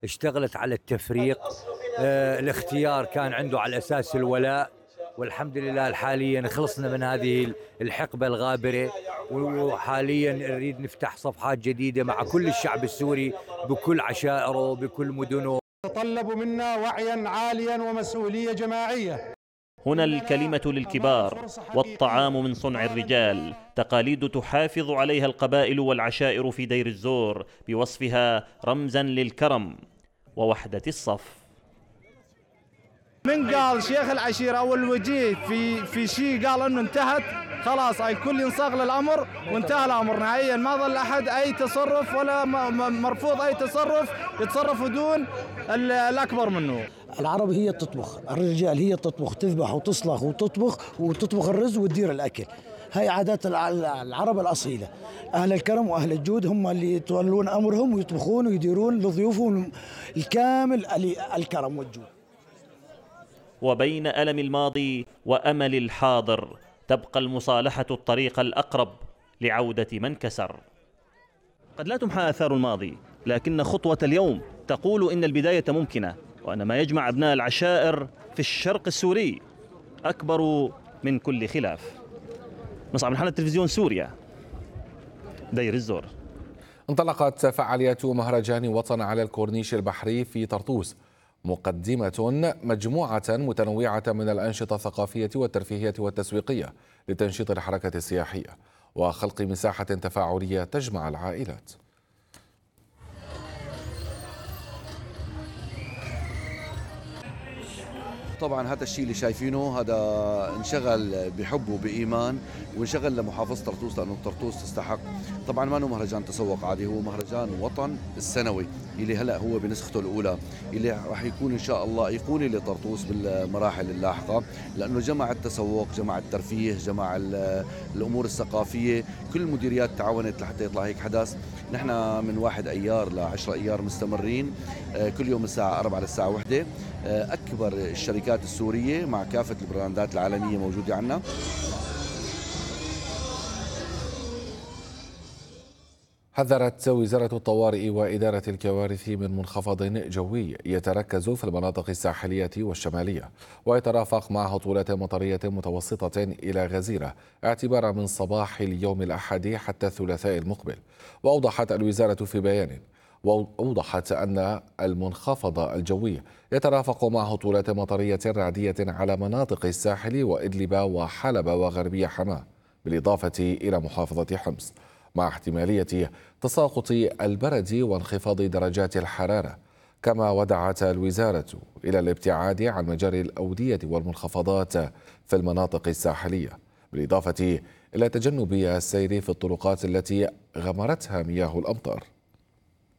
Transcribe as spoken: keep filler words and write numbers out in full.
اشتغلت على التفريق. آه، الاختيار كان عنده على أساس الولاء، والحمد لله حاليا خلصنا من هذه الحقبة الغابرة، وحاليا نريد نفتح صفحات جديدة مع كل الشعب السوري بكل عشائره بكل مدنه. يتطلب منا وعيا عاليا ومسؤولية جماعية. هنا الكلمة للكبار والطعام من صنع الرجال، تقاليد تحافظ عليها القبائل والعشائر في دير الزور بوصفها رمزا للكرم ووحدة الصف. من قال شيخ العشيرة أو الوجيه في في شيء قال إنه انتهت، خلاص الكل ينصاغ للأمر وانتهى الأمر نهائيا، ما ظل أحد أي تصرف ولا مرفوض أي تصرف يتصرف بدون الأكبر منه. العرب هي تطبخ، الرجال هي تطبخ، تذبح وتصلخ وتطبخ وتطبخ الرز وتدير الأكل. هاي عادات العرب الأصيلة. أهل الكرم وأهل الجود هم اللي يتولون أمرهم ويطبخون ويديرون لضيوفهم الكامل الكرم والجود. وبين ألم الماضي وأمل الحاضر تبقى المصالحة الطريق الأقرب لعودة من كسر. قد لا تمحى آثار الماضي، لكن خطوة اليوم تقول إن البداية ممكنة، وأن ما يجمع أبناء العشائر في الشرق السوري أكبر من كل خلاف. مصعب الحنة، تلفزيون سوريا، دير الزور. انطلقت فعاليات مهرجان وطن على الكورنيش البحري في طرطوس، مقدمة مجموعة متنوعة من الأنشطة الثقافية والترفيهية والتسويقية لتنشيط الحركة السياحية وخلق مساحة تفاعلية تجمع العائلات. طبعا هذا الشيء اللي شايفينه هذا انشغل بحب وبإيمان، وانشغل لمحافظة طرطوس لأنه طرطوس تستحق. طبعا ما هو مهرجان تسوق عادي، هو مهرجان وطن السنوي اللي هلا هو بنسخته الأولى، اللي راح يكون إن شاء الله أيقوني لطرطوس بالمراحل اللاحقة، لأنه جمع التسوق، جمع الترفيه، جمع الأمور الثقافية، كل المديريات تعاونت لحتى يطلع هيك حدث. نحن من واحد أيار لعشرة أيار مستمرين، كل يوم الساعة أربعة للساعة واحدة. أكبر الشركات السورية مع كافة البراندات العالمية موجودة عنا. حذرت وزارة الطوارئ وإدارة الكوارث من منخفض جوي يتركز في المناطق الساحلية والشمالية، ويترافق مع هطولات مطرية متوسطة إلى غزيرة اعتبارا من صباح اليوم الأحد حتى الثلاثاء المقبل. وأوضحت الوزارة في بيان وأوضحت أن المنخفض الجوي يترافق مع هطولات مطرية رعدية على مناطق الساحل وإدلب وحلب وغربية حماة، بالإضافة إلى محافظة حمص، مع احتمالية تساقط البرد وانخفاض درجات الحرارة. كما ودعت الوزارة إلى الابتعاد عن مجاري الأودية والمنخفضات في المناطق الساحلية، بالإضافة إلى تجنب السير في الطرقات التي غمرتها مياه الأمطار.